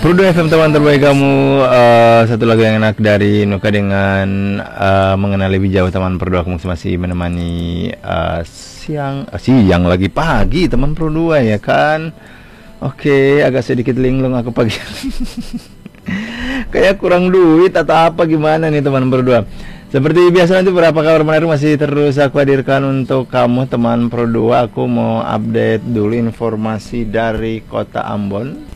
Prudo FM teman terbaik kamu. Satu lagu yang enak dari Nuka dengan mengenal lebih jauh teman Prudo. Aku masih menemani siang lagi pagi teman Prudo ya kan. Oke, agak sedikit linglung aku pagi. Kayak kurang duit atau apa gimana nih teman Prudo. Seperti biasa nanti berapa kabar menarik masih terus aku hadirkan untuk kamu teman Pro 2. Aku mau update dulu informasi dari kota Ambon.